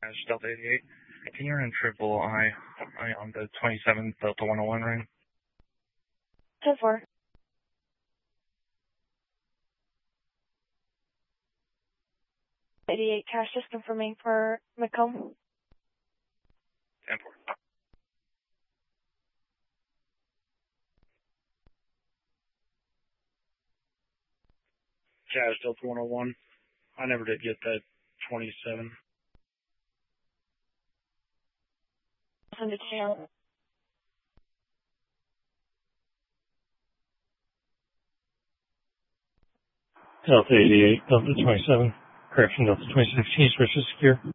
Delta 88. Can you run triple I on the 27 Delta 101 ring? 10-4. Cash just confirming for Macomb. 10-4. Cash Delta 101. I never did get that 27. Send it to you. Delta 88, Delta 27, correction, Delta 26, change versus secure.